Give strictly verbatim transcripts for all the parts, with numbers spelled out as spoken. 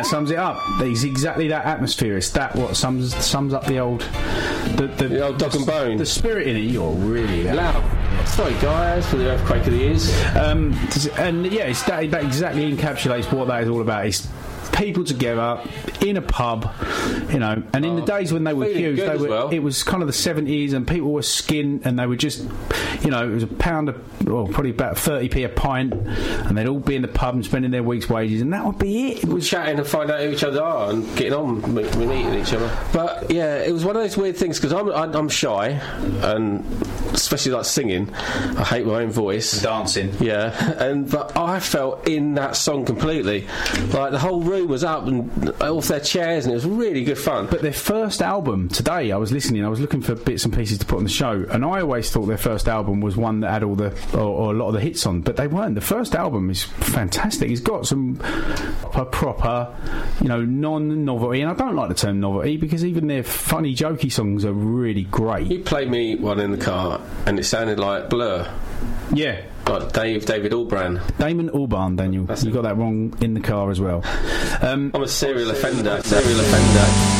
that sums it up. It's exactly that atmosphere. It's that what sums sums up the old the, the, the old dog and bone. The spirit in it. You're really loud. Sorry, guys, for the earthquake of the ears. Um, and yeah, it's that, that exactly encapsulates what that is all about. It's people together in a pub, you know, and in oh, the days when they were huge, they were, well. it was kind of the seventies, and people were skint, and they were just, you know, it was a pound, of, or probably about thirty p a pint, and they'd all be in the pub and spending their week's wages, and that would be it. It was chatting and find out who each other are and getting on, meeting each other. But yeah, it was one of those weird things because I'm I'm shy, and especially like singing, I hate my own voice, dancing. Yeah, and but I felt in that song completely, like the whole room was up and off their chairs, and it was really good fun. But their first album today, I was listening, I was looking for bits and pieces to put on the show, and I always thought their first album was one that had all the or, or a lot of the hits on, but they weren't. The first album is fantastic. It's got some proper, proper you know, non-novelty, and I don't like the term novelty because even their funny, jokey songs are really great. You played me one in the car, and it sounded like Blur. Yeah. Like Dave, David Albarn. Damon Albarn, Daniel. That's you it. Got that wrong in the car as well. Um, I'm a serial offender. Serial offender.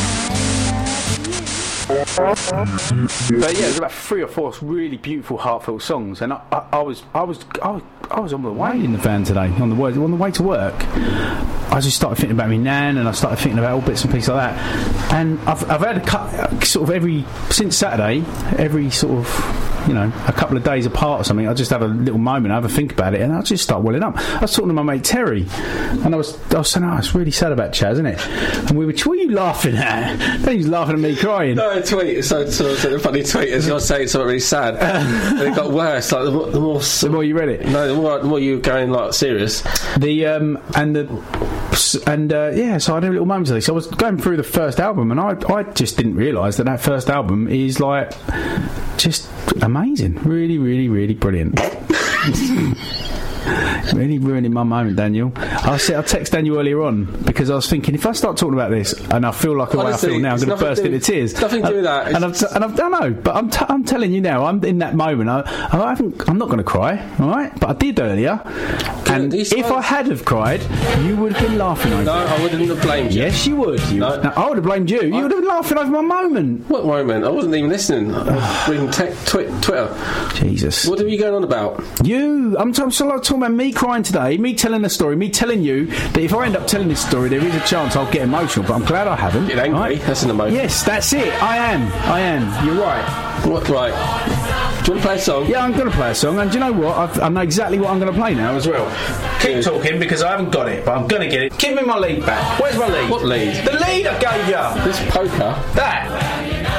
But yeah, there's about three or four really beautiful, heartfelt songs, and I, I, I was, I was, I was, I was on the way in the van today, on the way, on the way to work. I just started thinking about me nan, and I started thinking about all bits and pieces like that. And I've, I've had a cut, sort of every since Saturday, every sort of, you know, a couple of days apart or something. I just have a little moment, I have a think about it, and I just start welling up. I was talking to my mate Terry, and I was, I was saying, "Oh, it's really sad about Chaz, isn't it?" And we were, "What are you laughing at?" Then he was laughing at me crying. No, a tweet. So, so, so a funny tweet as you're saying something really sad, and it got worse. Like the more, the more, the more you read it, no, the more, the more you were going like serious. The um and the. And uh, yeah, so I had a little moment today. So I was going through the first album, and I I just didn't realise that that first album is like just amazing, really, really, really brilliant. Really ruining my moment, Daniel. I said I text Daniel earlier on because I was thinking if I start talking about this and I feel like the way I feel now, I'm going to burst into tears. Nothing to do with that. And, I've t- and I've, I know, but I'm, t- I'm telling you now, I'm in that moment. I, I haven't. I'm not going to cry, all right? But I did earlier, and if I had have cried, you would have been laughing over. No, it. I wouldn't have blamed you. Yes, you would. You, no. no, I would have blamed you. You I, would have been laughing over my moment. What moment? I wasn't even listening. I was reading te- twi- Twitter. Jesus. What are you going on about? You. I'm, t- I'm so like talking about me crying today, me telling a story, me telling you that if I end up telling this story, there is a chance I'll get emotional, but I'm glad I haven't. Get angry? Right? That's an emotion. Yes, that's it. I am. I am. You're right. What? Right. Do you want to play a song? Yeah, I'm going to play a song, and do you know what? I've, I know exactly what I'm going to play now as well. Keep talking because I haven't got it, but I'm going to get it. Give me my lead back. Where's my lead? What lead? The lead I gave you. This poker. That.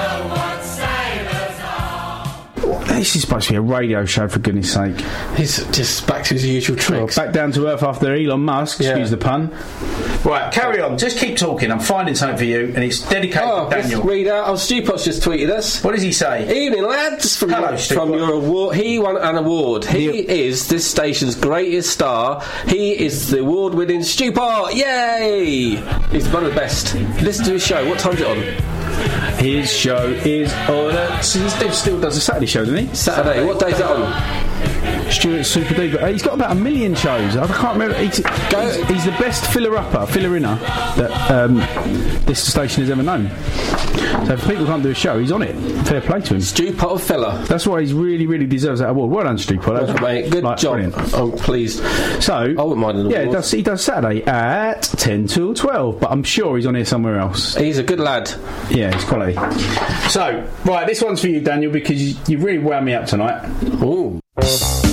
This is supposed to be a radio show, for goodness sake. He's just back to his usual tricks. Well, back down to earth after Elon Musk, yeah. Excuse the pun. Right, carry on. Just keep talking. I'm finding something for you, and it's dedicated oh, to Daniel. Let's read out. Oh, Stupot's just tweeted us. What does he say? Evening, lads. From, Hello, your, from your award. He won an award. He the, is this station's greatest star. He is the award-winning Stupot. Yay! He's one of the best. Listen to his show. What time's it on? His show is on. A, he still does a Saturday show, doesn't he? Saturday. Saturday. What day is that on? Stuart Super Duper. He's got about a million shows. I can't remember. He's, he's, he's the best filler-upper, filler-inner that um, this station has ever known. So if people can't do a show, he's on it. Fair play to him. Stupot of filler. That's why he really, really deserves that award. Well done, Stupot. That's mate. Good like, job. Brilliant. I'm pleased. So, I wouldn't mind an yeah, award. Does, he does Saturday at ten till twelve, but I'm sure he's on here somewhere else. He's a good lad. Yeah, he's quality. So, right, this one's for you, Daniel, because you, you really wound me up tonight. Ooh.